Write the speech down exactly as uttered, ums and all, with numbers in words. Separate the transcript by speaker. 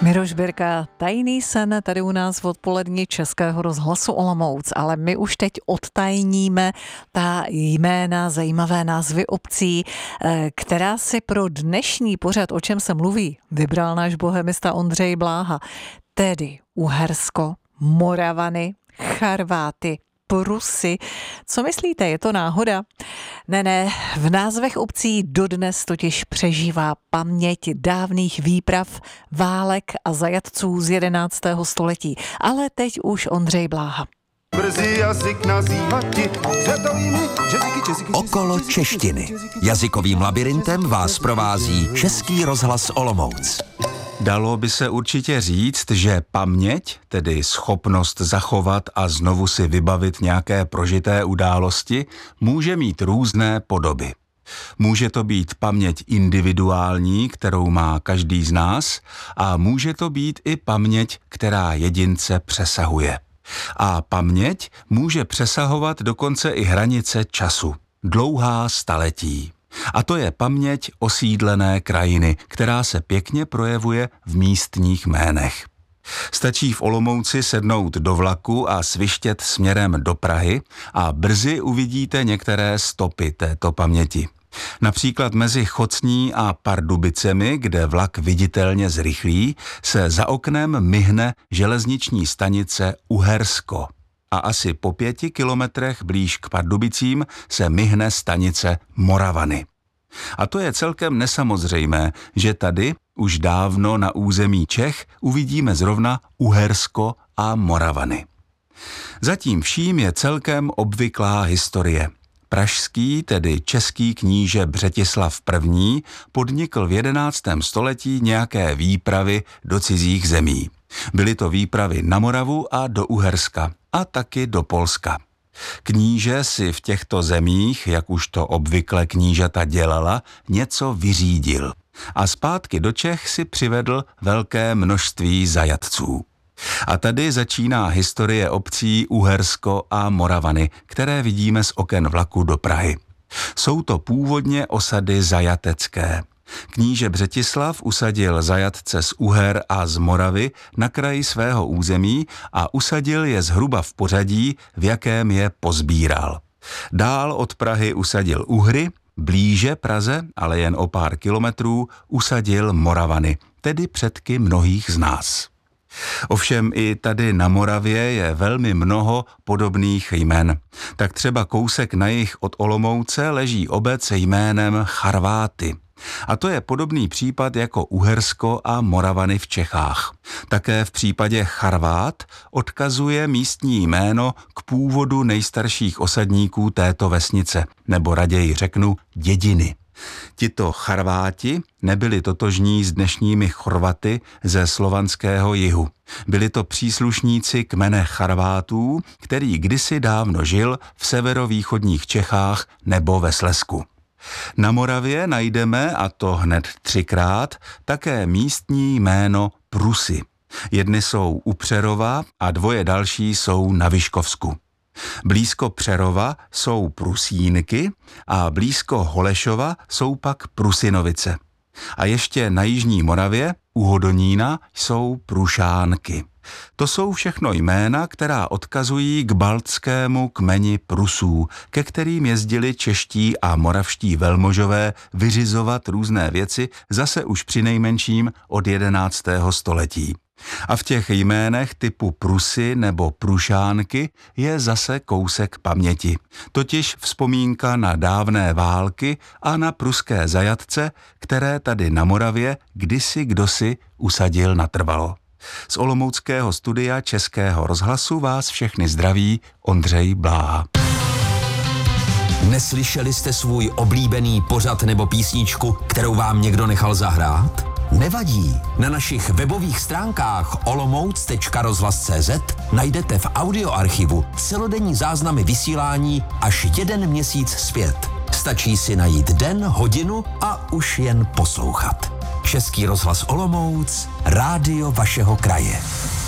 Speaker 1: Miroš Birka, tajný sen tady u nás v odpolední Českého rozhlasu Olomouc, ale my už teď odtajníme ta jména, zajímavé názvy obcí, která si pro dnešní pořad, o čem se mluví, vybral náš bohemista Ondřej Bláha, tedy Uhersko, Moravany, Charváty, Prusy. Co myslíte, je to náhoda? Ne, ne, v názvech obcí dodnes totiž přežívá paměť dávných výprav, válek a zajatců z jedenáctého století. Ale teď už Ondřej Bláha.
Speaker 2: Okolo češtiny. Jazykovým labirintem vás provází Český rozhlas Olomouc.
Speaker 3: Dalo by se určitě říct, že paměť, tedy schopnost zachovat a znovu si vybavit nějaké prožité události, může mít různé podoby. Může to být paměť individuální, kterou má každý z nás, a může to být i paměť, která jedince přesahuje. A paměť může přesahovat dokonce i hranice času, dlouhá staletí. A to je paměť osídlené krajiny, která se pěkně projevuje v místních jménech. Stačí v Olomouci sednout do vlaku a svištět směrem do Prahy a brzy uvidíte některé stopy této paměti. Například mezi Chocní a Pardubicemi, kde vlak viditelně zrychlí, se za oknem myhne železniční stanice Uhersko. A asi po pěti kilometrech blíž k Pardubicím se myhne stanice Moravany. A to je celkem nesamozřejmé, že tady už dávno na území Čech uvidíme zrovna Uhersko a Moravany. Zatím vším je celkem obvyklá historie. Pražský, tedy český kníže Břetislav I. podnikl v jedenáctém století nějaké výpravy do cizích zemí. Byly to výpravy na Moravu a do Uherska a taky do Polska. Kníže si v těchto zemích, jak už to obvykle knížata dělala, něco vyřídil a zpátky do Čech si přivedl velké množství zajatců. A tady začíná historie obcí Uhersko a Moravany, které vidíme z oken vlaku do Prahy. Jsou to původně osady zajatecké. Kníže Břetislav usadil zajatce z Uher a z Moravy na kraji svého území a usadil je zhruba v pořadí, v jakém je pozbíral. Dál od Prahy usadil Uhry, blíže Praze, ale jen o pár kilometrů, usadil Moravany, tedy předky mnohých z nás. Ovšem i tady na Moravě je velmi mnoho podobných jmen. Tak třeba kousek na jih od Olomouce leží obec jménem Charváty. A to je podobný případ jako Uhersko a Moravany v Čechách. Také v případě Charvát odkazuje místní jméno k původu nejstarších osadníků této vesnice, nebo raději řeknu dědiny. Tito Charváti nebyli totožní s dnešními Chorvaty ze slovanského jihu. Byli to příslušníci kmene Charvátů, který kdysi dávno žil v severovýchodních Čechách nebo ve Slezsku. Na Moravě najdeme, a to hned třikrát, také místní jméno Prusy. Jedny jsou u Přerova a dvoje další jsou na Vyškovsku. Blízko Přerova jsou Prusínky a blízko Holešova jsou pak Prusinovice. A ještě na jižní Moravě, u Hodonína, jsou Prušánky. To jsou všechno jména, která odkazují k baltskému kmeni Prusů, ke kterým jezdili čeští a moravští velmožové vyřizovat různé věci zase už přinejmenším od jedenáctého století. A v těch jménech typu Prusy nebo Prušánky je zase kousek paměti, totiž vzpomínka na dávné války a na pruské zajatce, které tady na Moravě kdysi kdosi usadil natrvalo. Z olomouckého studia Českého rozhlasu vás všechny zdraví Ondřej Bláha.
Speaker 2: Neslyšeli jste svůj oblíbený pořad nebo písničku, kterou vám někdo nechal zahrát? Nevadí, na našich webových stránkách olomouc tečka rozhlas tečka cé zet najdete v audioarchivu celodenní záznamy vysílání až jeden měsíc zpět. Stačí si najít den, hodinu a už jen poslouchat. Český rozhlas Olomouc, rádio vašeho kraje.